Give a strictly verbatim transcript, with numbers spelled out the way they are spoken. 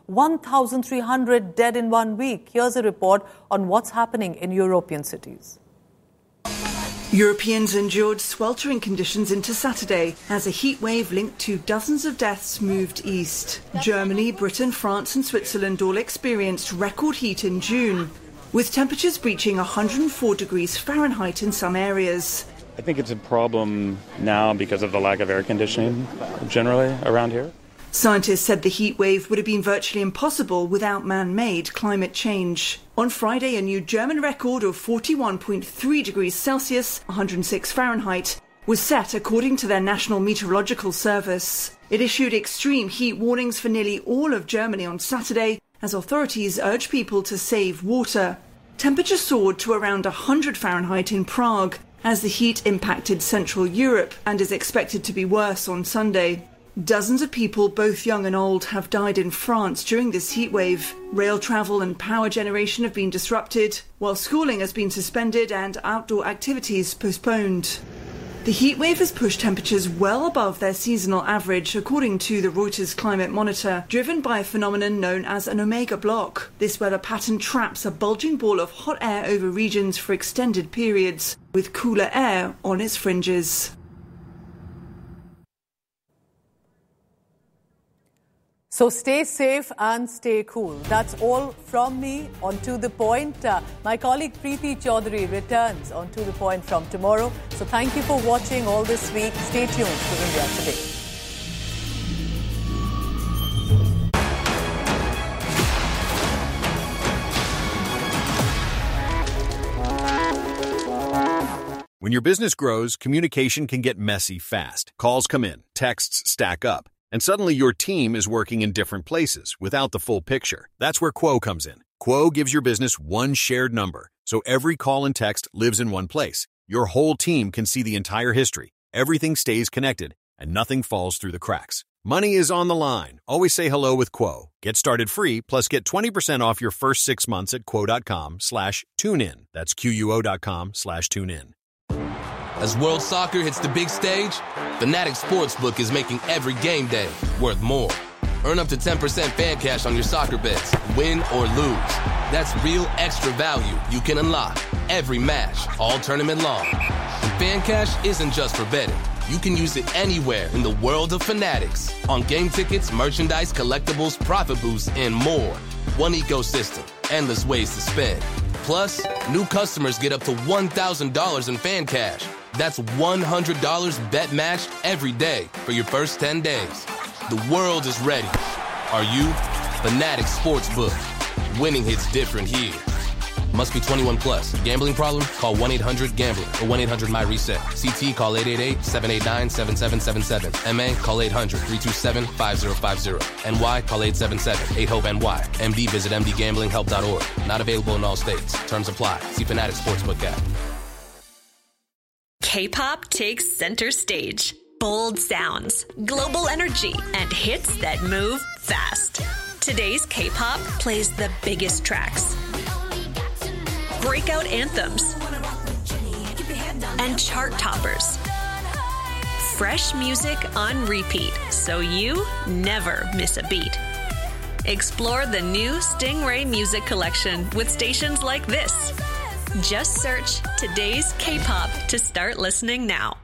one thousand three hundred dead in one week. Here's a report on what's happening in European cities. Europeans endured sweltering conditions into Saturday as a heat wave linked to dozens of deaths moved east. Germany, Britain, France and Switzerland all experienced record heat in June, with temperatures breaching one hundred four degrees Fahrenheit in some areas. I think it's a problem now because of the lack of air conditioning generally around here. Scientists said the heat wave would have been virtually impossible without man-made climate change. On Friday, a new German record of forty-one point three degrees Celsius, one hundred six Fahrenheit, was set according to their National Meteorological Service. It issued extreme heat warnings for nearly all of Germany on Saturday as authorities urged people to save water. Temperatures soared to around one hundred Fahrenheit in Prague as the heat impacted Central Europe and is expected to be worse on Sunday. Dozens of people, both young and old, have died in France during this heat wave. Rail travel and power generation have been disrupted, while schooling has been suspended and outdoor activities postponed. The heat wave has pushed temperatures well above their seasonal average, according to the Reuters Climate Monitor, driven by a phenomenon known as an omega block. This weather pattern traps a bulging ball of hot air over regions for extended periods, with cooler air on its fringes. So stay safe and stay cool. That's all from me on To The Point. Uh, my colleague Preeti Chaudhary returns on To The Point from tomorrow. So thank you for watching all this week. Stay tuned to India Today. When your business grows, communication can get messy fast. Calls come in, texts stack up, and suddenly your team is working in different places without the full picture. That's where Quo comes in. Quo gives your business one shared number, so every call and text lives in one place. Your whole team can see the entire history. Everything stays connected, and nothing falls through the cracks. Money is on the line. Always say hello with Quo. Get started free, plus get twenty percent off your first six months at quo.com slash tune in. That's Q-U-O.com slash tune in. As World Soccer hits the big stage, Fanatics Sportsbook is making every game day worth more. Earn up to ten percent fan cash on your soccer bets, win or lose. That's real extra value you can unlock every match, all tournament long. And fan cash isn't just for betting. You can use it anywhere in the world of Fanatics. On game tickets, merchandise, collectibles, profit boosts, and more. One ecosystem, endless ways to spend. Plus, new customers get up to one thousand dollars in fan cash. That's one hundred dollars bet matched every day for your first ten days. The world is ready. Are you? Fanatics Sportsbook. Winning hits different here. Must be twenty-one plus. Gambling problem? Call one eight hundred gambler or one eight hundred my reset. C T call eight eight eight, seven eight nine, seven seven seven seven. M A call eight hundred, three two seven, five zero five zero. N Y call eight seven seven, eight hope N Y. M D visit m d gambling help dot org. Not available in all states. Terms apply. See Fanatics Sportsbook app. K-pop takes center stage. Bold sounds, global energy, and hits that move fast. Today's K-pop plays the biggest tracks, breakout anthems, and chart toppers. Fresh music on repeat, so you never miss a beat. Explore the new Stingray Music Collection with stations like this. Just search Today's K-pop to start listening now.